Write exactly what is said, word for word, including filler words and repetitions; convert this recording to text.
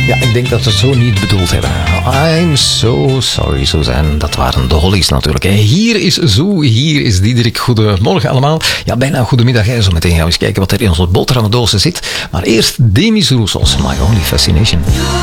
Ja, ik denk dat ze het zo niet bedoeld hebben. I'm so sorry, Suzanne. Dat waren de Hollies natuurlijk. Hier is Zo, hier is Diederik. Goedemorgen allemaal. Ja, bijna goedemiddag. Zo meteen gaan we eens kijken wat er in onze boterhammendoos zit. Maar eerst Demis Roussos, My Only Fascination.